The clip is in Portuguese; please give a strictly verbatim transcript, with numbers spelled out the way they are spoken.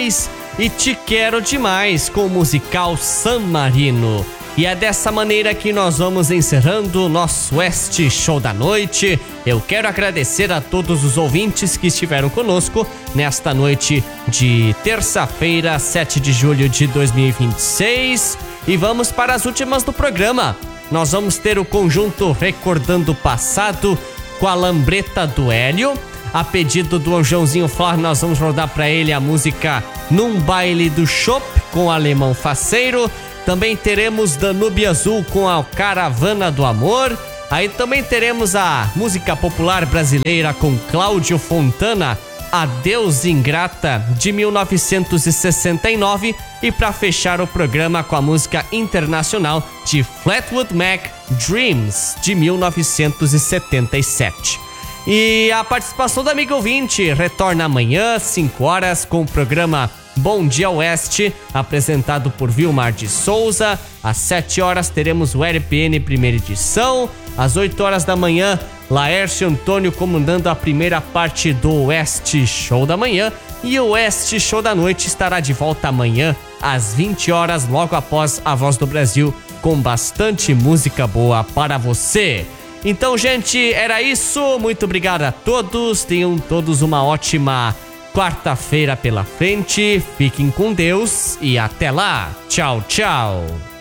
demais e Te Quero Demais com o musical San Marino. E é dessa maneira que nós vamos encerrando o nosso Oeste Show da Noite. Eu quero agradecer a todos os ouvintes que estiveram conosco nesta noite de terça-feira, sete de julho de dois mil e vinte e seis. E vamos para as últimas do programa. Nós vamos ter o conjunto Recordando o Passado com a Lambreta do Hélio. A pedido do Joãozinho Flor, nós vamos rodar para ele a música Num Baile do Chopp com o Alemão Faceiro. Também teremos Danúbio Azul com a Caravana do Amor. Aí também teremos a música popular brasileira com Cláudio Fontana, Adeus Ingrata, de mil novecentos e sessenta e nove. E para fechar o programa com a música internacional de Fleetwood Mac, Dreams, de mil novecentos e setenta e sete. E a participação do amigo ouvinte retorna amanhã, cinco horas, com o programa Bom Dia Oeste, apresentado por Vilmar de Souza. Às sete horas teremos o R P N primeira edição. Às oito horas da manhã, Laércio Antônio comandando a primeira parte do Oeste Show da Manhã. E o Oeste Show da Noite estará de volta amanhã, às vinte horas, logo após a Voz do Brasil, com bastante música boa para você. Então, gente, era isso. Muito obrigado a todos. Tenham todos uma ótima quarta-feira pela frente. Fiquem com Deus e até lá. Tchau, tchau.